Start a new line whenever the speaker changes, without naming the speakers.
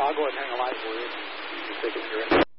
I'll go ahead and hang a line for you. You take it here.